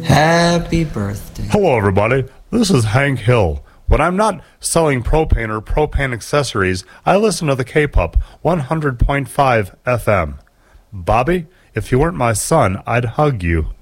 Happy birthday. Hello, everybody. This is Hank Hill. When I'm not selling propane or propane accessories, I listen to the K-Pop 100.5 FM. Bobby, if you weren't my son, I'd hug you.